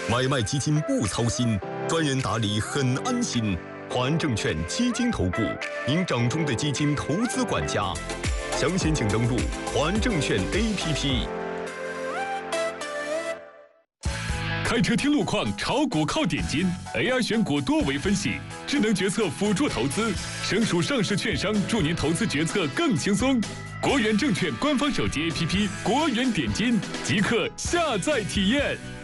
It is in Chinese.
买卖基金不操心，专人打理很安心。华安证券基金投顾，您掌中的基金投资管家。详情请登录华安证券 APP。 开车听路况，炒股靠点金 ，AI 选股多维分析，智能决策辅助投资，省属上市券商，助您投资决策更轻松。国元证券官方手机 APP 国元点金，即刻下载体验。